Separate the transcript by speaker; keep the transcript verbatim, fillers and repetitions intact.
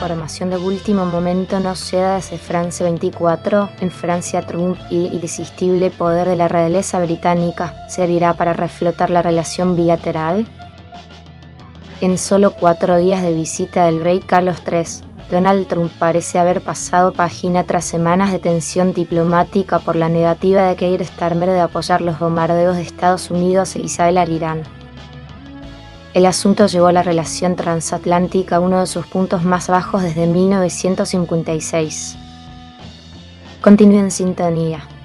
Speaker 1: información de último momento no llega desde France veinticuatro, en Francia Trump y el irresistible poder de la realeza británica servirá para reflotar la relación bilateral. En solo cuatro días de visita del rey Carlos tercero, Donald Trump parece haber pasado página tras semanas de tensión diplomática por la negativa de Keir Starmer de apoyar los bombardeos de Estados Unidos e Israel al Irán. El asunto llevó a la relación transatlántica a uno de sus puntos más bajos desde mil novecientos cincuenta y seis. Continúe en sintonía.